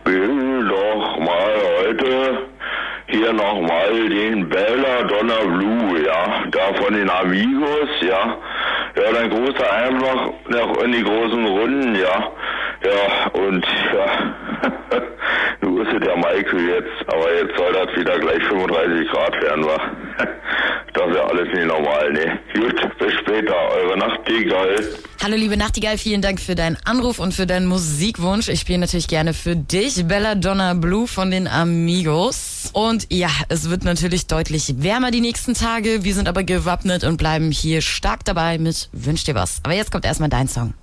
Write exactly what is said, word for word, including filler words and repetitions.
spiel doch mal heute hier nochmal den Belladonna Blue, ja, da von den Amigos, ja. Ja, dann großer einfach noch in die großen Runden, ja. Ja, und ja, du ist es ja Michael jetzt, aber jetzt soll das wieder gleich fünfunddreißig Grad werden, wa? Das ist ja alles nicht normal, ne? Gut, bis später, eure Nachtigall. Hallo liebe Nachtigall, vielen Dank für deinen Anruf und für deinen Musikwunsch. Ich spiele natürlich gerne für dich Belladonna Blue von den Amigos. Und ja, es wird natürlich deutlich wärmer die nächsten Tage. Wir sind aber gewappnet und bleiben hier stark dabei mit Wünsch dir was. Aber jetzt kommt erstmal dein Song.